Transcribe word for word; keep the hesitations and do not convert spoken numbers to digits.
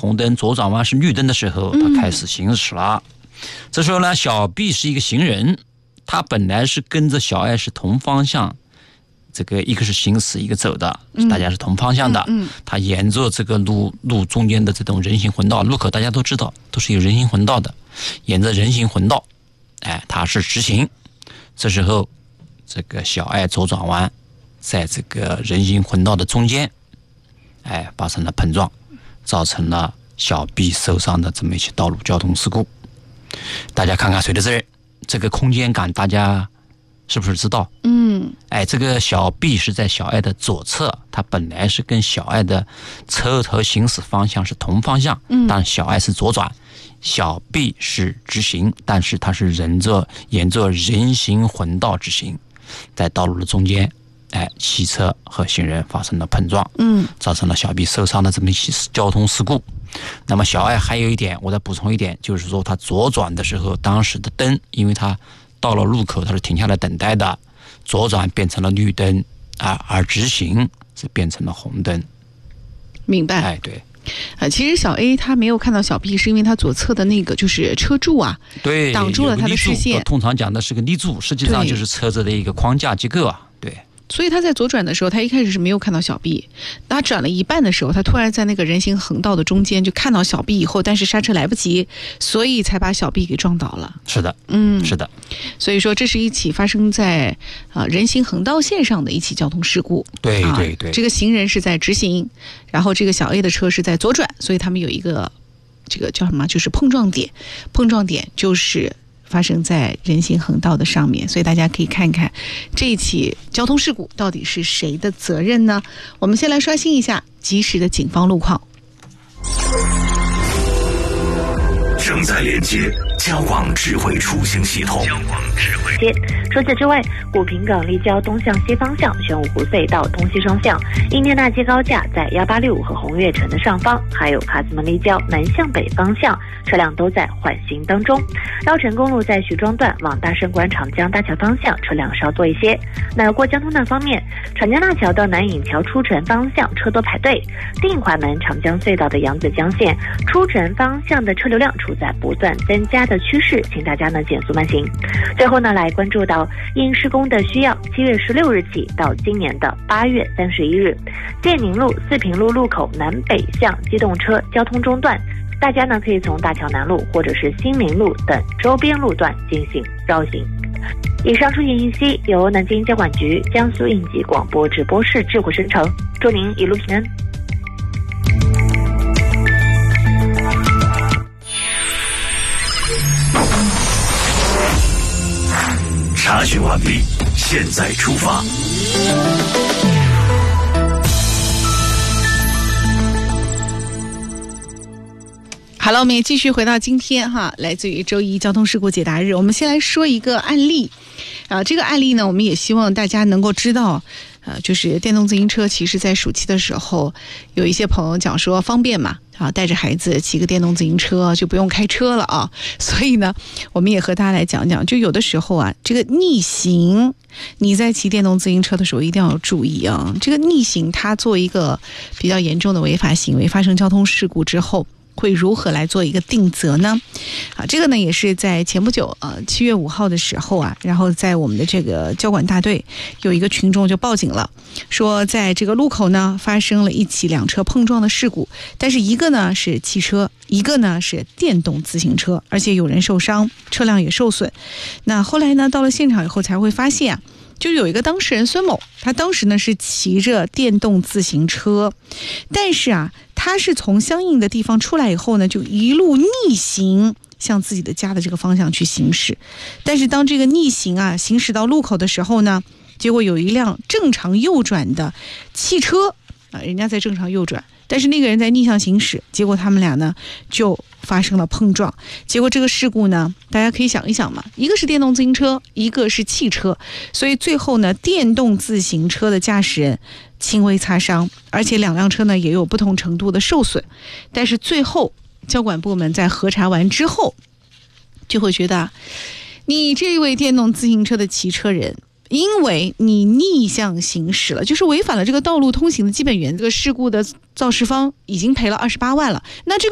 红灯，左转弯是绿灯的时候，他开始行驶了。嗯、这时候呢，小 B 是一个行人，他本来是跟着小爱是同方向，这个一个是行驶，一个走的，嗯、大家是同方向的。嗯嗯、他沿着这个路路中间的这种人行横道路口，大家都知道都是有人行横道的，沿着人行横道，哎，他是直行。这时候，这个小爱左转弯，在这个人行横道的中间，哎，发生了碰撞，造成了小 B 受伤的这么一起道路交通事故。大家看看谁的责任？这个空间感大家是不是知道？嗯，哎，这个小 B 是在小爱的左侧，他本来是跟小爱的车头行驶方向是同方向，嗯，但小爱是左转，小 B 是直行，但是他是沿着沿着人行横道直行，在道路的中间，哎，汽车和行人发生了碰撞，嗯，造成了小 B 受伤的这么一起交通事故。那么小爱还有一点，我再补充一点，就是说他左转的时候，当时的灯，因为他到了路口，他是停下来等待的，左转变成了绿灯啊，而直行是变成了红灯。 明白？ 哎，对。 呃，其实小 A 他没有看到小 B， 是因为他左侧的那个就是车柱啊， 对， 挡住了他的视线。 通常讲的是个立柱，实际上就是车子的一个框架结构啊，对。 所以他在左转的时候，他一开始是没有看到小 B， 他转了一半的时候，他突然在那个人行横道的中间就看到小 B 以后，但是刹车来不及，所以才把小 B 给撞倒了。 是的， 嗯， 是的。 所以说这是一起发生在啊、呃、人行横道线上的一起交通事故。 对对对、 啊，这个行人是在直行，然后这个小 A 的车是在左转，所以他们有一个这个叫什么，就是碰撞点，碰撞点就是发生在人行横道的上面，所以大家可以看看这一起交通事故到底是谁的责任呢？我们先来刷新一下及时的警方路况。 正在连接交广智慧出行系统。交广智慧接。除此之外，古平港立交东向西方向玄武湖隧道东西双向，印第纳街高架在一八六五和红月城的上方，还有卡斯门立交南向北方向，车辆都在缓行当中。绕城公路在徐庄段往大胜关长江大桥方向，车辆稍多一些。那过交通段方面，长江大桥到南引桥出城方向车多排队，定怀门长江隧道的扬子江线出城方向的车流量处在不断增加的趋势，请大家呢减速慢行。最后呢，来关注到因施工的需要，七月十六日起到今年的八月三十一日，建宁路四平路路口南北向机动车交通中断，大家呢可以从大桥南路或者是新民路等周边路段进行绕行。以上出行信息由南京交管局江苏应急广播直播室智慧生成，祝您一路平安。 查询完毕，现在出发。 好了，我们也继续回到今天哈，来自于周一交通事故解答日。我们先来说一个案例，啊、呃，这个案例呢，我们也希望大家能够知道，呃，就是电动自行车，其实在暑期的时候，有一些朋友讲说方便嘛，啊，带着孩子骑个电动自行车就不用开车了啊，所以呢，我们也和大家来讲讲，就有的时候啊，这个逆行，你在骑电动自行车的时候一定要注意啊，这个逆行它作为一个比较严重的违法行为，发生交通事故之后，会如何来做一个定责呢？啊，这个呢也是在前不久，呃，七月五号的时候啊，然后在我们的这个交管大队有一个群众就报警了，说在这个路口呢发生了一起两车碰撞的事故，但是一个呢是汽车，一个呢是电动自行车，而且有人受伤，车辆也受损。那后来呢到了现场以后才会发现啊，就有一个当事人孙某，他当时呢是骑着电动自行车，但是啊他是从相应的地方出来以后呢，就一路逆行向自己的家的这个方向去行驶。但是当这个逆行啊行驶到路口的时候呢，结果有一辆正常右转的汽车啊，人家在正常右转，但是那个人在逆向行驶，结果他们俩呢就发生了碰撞。结果这个事故呢，大家可以想一想嘛，一个是电动自行车，一个是汽车，所以最后呢，电动自行车的驾驶人轻微擦伤，而且两辆车呢也有不同程度的受损。但是最后交管部门在核查完之后，就会觉得你这位电动自行车的骑车人，因为你逆向行驶了，就是违反了这个道路通行的基本原则，事故的肇事方已经赔了二十八万了。那这个